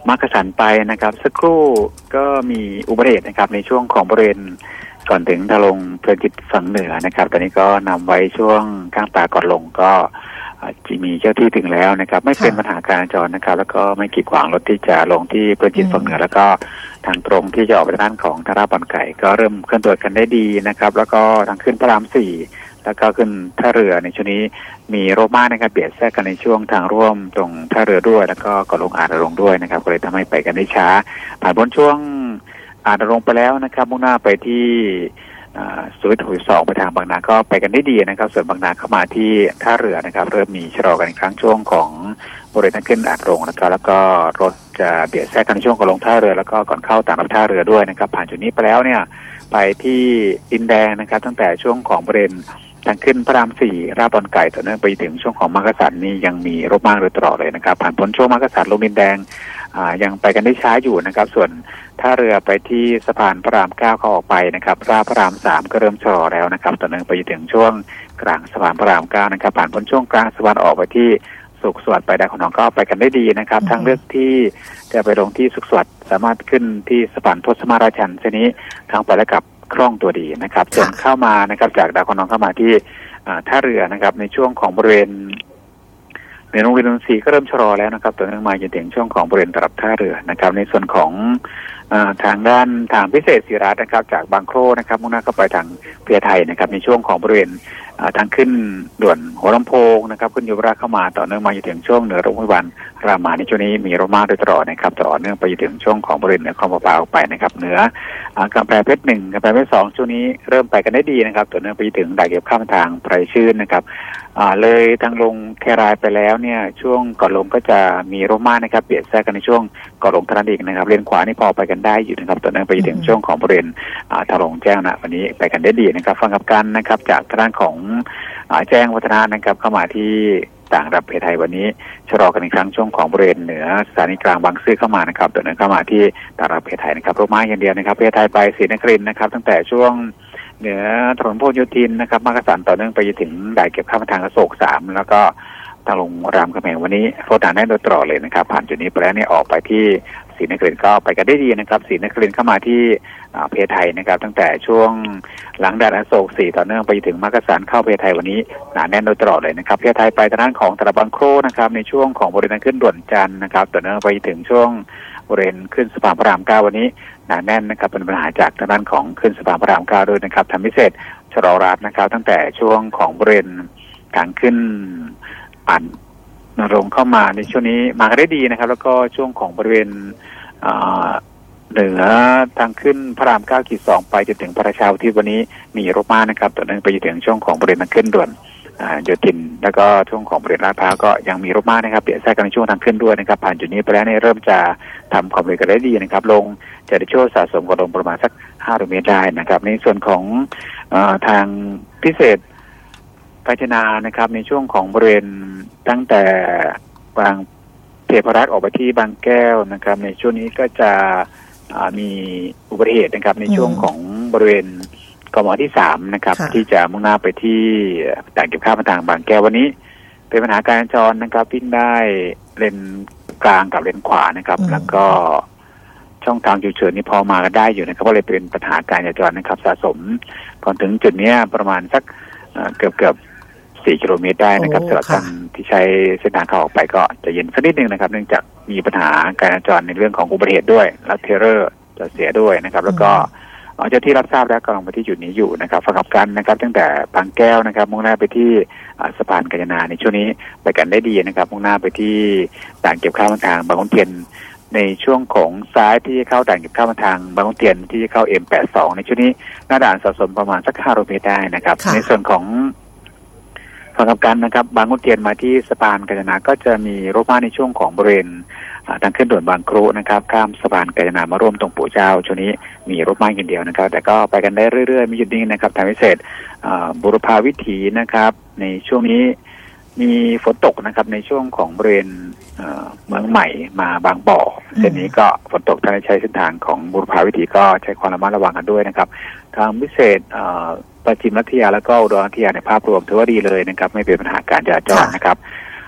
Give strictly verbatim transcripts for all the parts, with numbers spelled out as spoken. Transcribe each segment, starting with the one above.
มักกะสันไปนะครับสักครู่ก็มีอุบัติเหตุนะครับในช่วงของบริเวณก่อนถึงทะลงเพลินจิตฝั่งเหนือนะครับตอนนี้ก็นำไว้ช่วงข้างตาก่อนลงก็จะมีเจ้าที่ถึงแล้วนะครับไม่เป็นปัญหาการจราจรนะครับแล้วก็ไม่กีดขวางรถที่จะลงที่เพลินจิตฝั่งเหนือแล้วก็ทางตรงที่จะออกไปด้านของท่าราบอนไก่ก็เริ่มเคลื่อนตัวกันได้ดีนะครับแล้วก็ทางขึ้นพระรามสี่แล้วก็ขึ้นท่าเรือในช่วงนี้มีรถมากนะครับเบียดแทรกกันในช่วงทางร่วมตรงท่าเรือด้วยแล้วก็ก่อนลงอาจลงด้วยนะครับก็เลยทำให้ไปกันได้ช้าผ่านพ้นช่วงอาจลงไปแล้วนะครับมุ่งหน้าไปที่สุวิทย์หกสิบสองไปทางบางนาก็ไปกันได้ดีนะครับส่วนบางนาเข้ามาที่ท่าเรือนะครับเริ่มมีชะลอกันอีกครั้งช่วงของบริเวณทางขึ้นอาจลงนะครับแล้วก็รถจะเบียดแทรกกันในช่วงก่อนลงท่าเรือแล้วก็ก่อนเข้าต่างรับท่าเรือด้วยนะครับผ่านจุดนี้ไปแล้วเนี่ยไปที่ดินแดงนะครับตั้งแต่ช่วงของบริเวณทางขึ้นพระรามสี่ราบบอนไก่ต่อเนื่องไปถึงช่วงของมักกะสันนี่ยังมีรถมากโดยตลอดเลยนะครับผ่านพ้นช่วงมักกะสันลงดินแดงยังไปกันได้ช้าอยู่นะครับส่วนท่าเรือไปที่สะพานพระรามเก้าเข้าออกไปนะครับราบพระรามสามก็เริ่มชะลอแล้วนะครับต่อเนื่องไปถึงช่วงกลางสะพานพระรามเก้านะครับผ่านพ้นช่วงกลางสะพานออกไปที่สุขสวัสดิ์ไปได้ของน้องก็ไปกันได้ดีนะครับทางเลือกที่จะไปลงที่สุขสวัสดิ์สามารถขึ้นที่สะพานทศมาราชันเส้นนี้ทางไปและกับคล่องตัวดีนะครับส่วนเข้ามานะครับจากดาวของน้องเข้ามาที่ท่าเรือนะครับในช่วงของบริเวณในโรงเรียนดนตรีก็เริ่มชะลอแล้วนะครับต่อเนื่องมาจนถึงช่วงของบริเวณตรับท่าเรือนะครับในส่วนของทางด้านทางพิเศษศิรัตน์นะครับจากบางโคร่นะครับมุ่งหน้าเข้าไปทางเพียไทยนะครับในช่วงของบริเวณทางขึ้นด่วนหัวลำโพงนะครับขึ้นยุวราชเข้ามาต่อเนื่องมาจนถึงช่วงเหนือโรงพยาบาลรามาในช่วงนี้มีรถมากโดยตลอดนะครับต่อเนื่องไปจนถึงช่วงของบริเวณเหนือคลองประปาออกไปนะครับเหนือกำแพงเพชรหนึ่งกำแพงเพชรสองช่วงนี้เริ่มไปกันได้ดีนะครับต่อเนื่องไปถึงด่านเก็บข้ามทางไพรชื่นนะครับเลยทางลงแครายไปแล้วเนี่ยช่วงก่อนลงก็จะมีรถมากนะครับเบียดแทรกกันในช่วงก่อนลงเท่านั้นเองนะครับเลนขวานี่พอไปกันได้อยู่นะครับต่อเนื่องไปถึงช่วงของบริเวณทางลงแจ้งนะวันนี้ไปกันได้ดีนะครับฟังกับกันนะครับจากทางด้านของแจ้งวัฒนะนะครับเข้ามาที่ต่างรับเพไทยวันนี้ชะลอกันอีกครั้งช่วงของบริเวณเหนือสถานีกลางบางซื่อเข้ามานะครับต่อเนื่องเข้ามาที่ต่างรับเพไทยนะครับรถม้าอย่างเดียวนะครับเพไทยไปศรีนครินทร์นะครับตั้งแต่ช่วงเหนือถนนพหลโยธินนะครับมักกะสันต่อเนื่องไปถึงด่านเก็บข้ามทางอโศกสามแล้วก็ทางลงรามคำแหงวันนี้รถหนาแน่นโดยตลอดเลยนะครับผ่านจุดนี้ไปแล้วเนี่ยออกไปที่ศรีนครินทร์ก็ไปกันได้ดีนะครับศรีนครินทร์เข้ามาที่เพไทยนะครับตั้งแต่ช่วงหลังด่านอโศกสี่ต่อเนื่องไปถึงมักกะสันเข้าเพไทยวันนี้หนาแน่นโดยตลอดเลยนะครับเพไทยไปทางด้านของตลาดบางโคร่นะครับในช่วงของบริเวณขึ้นด่วนจันทร์นะครับต่อเนื่องไปถึงช่วงบริเวณขึ้นสะพานพระรามเก้าวันนี้หนาแน่นนะครับเป็นปัญหาจากทางด้านของขึ้นสะพานพระรามเก้าด้วยนะครับทำพิเศษชะลอรัฐนะครับตั้งแต่ช่วงของบริเวณการขึ้นปั่นนรงเข้ามาในช่วงนี้มาได้ดีนะครับแล้วก็ช่วงของบริเวณเหนือทางขึ้นพระรามเก้าขีดสองไปจนถึงพระราชาที่วันนี้มีรถมากนะครับต่อเนื่องไปจนถึงช่วงของบริเวณทางขึ้นด่วนโยธินแล้วก็ช่วงของบริเวณลาดพร้าวก็ยังมีรถมากนะครับเบียดแทรกกันในช่วงทางขึ้นด้วยนะครับผ่านจุดนี้ไปแล้วเนี่ยเริ่มจะทำความเร็วกันได้ดีนะครับลงจะได้ช่วยสะสมกว่าลงประมาณสักห้าร้อยเมตรได้นะครับในส่วนของทางพิเศษกาญจนานะครับในช่วงของบริเวณตั้งแต่บางเทพรัตน์ออกไปที่บางแก้วนะครับในช่วงนี้ก็จะมีอุบัติเหตุนะครับในช่วงของบริเวณกม.ที่สามนะครับที่จะมุ่งหน้าไปที่ด่านเก็บข้ามทางบางแก้ววันนี้เป็นปัญหาการจราจรนะครับวิ่งได้เลนกลางกับเลนขวานะครับแล้วก็ช่องทางฉุกเฉินนี่พอมาก็ได้อยู่นะครับก็เลยเป็นปัญหาการจราจรนะครับสะสมก่อนถึงจุดนี้ประมาณสักเกือบเกือบสี่กิโลเมตรได้นะครับสำหรับท่านที่ใช้เส้นทางเข้าออกไปก็จะเย็นสักนิดนึงนะครับเนื่องจากมีปัญหาการจราจรในเรื่องของอุบัติเหตุด้วยและเทเลอร์จะเสียด้วยนะครับแล้วก็เจ้าที่รับทราบแล้วกำลังไปที่จุดนี้อยู่นะครับฟังกับกันนะครับตั้งแต่บางแก้วนะครับมุ่งหน้าไปที่สะพานกาญจนาในช่วงนี้ไปกันได้ดีนะครับมุ่งหน้าไปที่ด่านเก็บข้าวทางบางขุนเทียนในช่วงของซ้ายที่เข้าด่านเก็บข้าวทางบางขุนเทียนที่เข้า เอ็ม แปดสิบสอง ในช่วงนี้หน้าด่านสะสมประมาณสักห้าร้อยเมตรได้นะครับในส่วนของฟังกับกันนะครับบางขุนเทียนมาที่สะพานกาญจนาก็จะมีรถมาในช่วงของบริเวณทางขึ้นด่วนบางครุนะครับข้ามสะพานกาญจนามาร่วมตรงปู่เจ้าช่วงนี้มีรถมากอย่างเดียวนะครับแต่ก็ไปกันได้เรื่อยๆไม่หยุดนิ่งนะครับทางพิเศษบุรพาวิถีนะครับในช่วงนี้มีฝนตกนะครับในช่วงของบริเวณเมืองใหม่มาบางบ่อเส้นนี้ก็ฝนตกถ้าใช้เส้นทางของบุรพาวิถีก็ใช้ความระมัดระวังกันด้วยนะครับทางพิเศษปราจีนรัตยาแล้วก็อุดรรัตยาในภาพรวมถือว่าดีเลยนะครับไม่เป็นปัญหาการจราจรนะครับ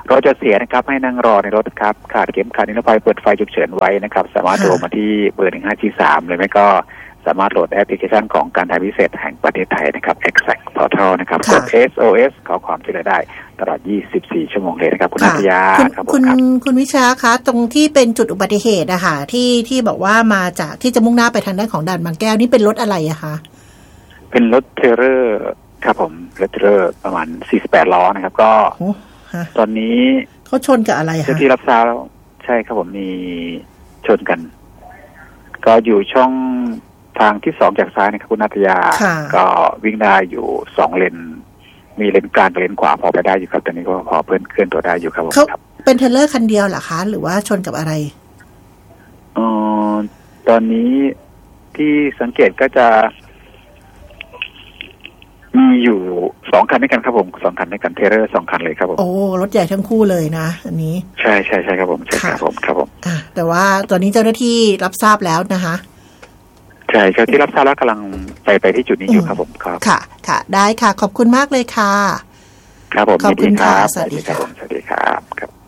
รถจะเสียนะครับให้นั่งรอในรถครับขาดเข็มขัดนิรภัยเปิดไฟฉุกเฉินไว้นะครับสามารถโทรมาที่เบอร์หนึ่งห้าสี่สามเลยไหมก็สามารถโหลดแอปพลิเคชันของการไทยพิเศษแห่งประเทศไทยนะครับ Exact Portal นะครับกด เอส โอ เอส ขอความช่วยเหลือได้ตลอดยี่สิบสี่ชั่วโมงเลยนะครับคุณนัทยาครับผมครับคุณวิชาคะตรงที่เป็นจุดอุบัติเหตุอะค่ะที่ที่บอกว่ามาจากที่จะมุ่งหน้าไปทางด้านของด่านบางแก้วนี่เป็นรถอะไรอะคะเป็นรถเทรลเลอร์ครับผมรถเทรลเลอร์ประมาณสี่สิบแปดล้อนะครับก็ตอนนี้เขาชนกับอะไรคะที่รับทราบใช่ครับผมมีชนกันก็อยู่ช่องทางที่สองจากซ้ายนะครับคุณนัทยาก็วิ่งได้อยู่สองเลนมีเลนกลางกับเลนขวาพอไปได้อยู่ครับตอนนี้ก็พอเพื่อนเคลื่อนตัวได้อยู่ครับผมเขาเป็นเทรลเลอร์คันเดียวเหรอคะหรือว่าชนกับอะไรอ๋อตอนนี้ที่สังเกตก็จะมีอยู่สองคันด้วยกันครับผมสองคันด้วยกันเทรลเลอร์สองคันเลยครับผมโอ้รถใหญ่ทั้งคู่เลยนะอันนี้ใช่ใช่ใช่ครับผมใช่ครับผมครับผมอ่าแต่ว่าตอนนี้เจ้าหน้าที่รับทราบแล้วนะคะใช่ครับที่รับทราบแล้วกำลังไปไปที่จุดนี้อยู่ครับผมครับค่ะค่ะได้ค่ะขอบคุณมากเลยค่ะครับผมขอบคุณค่ะสวัสดีครับสวัสดีครับ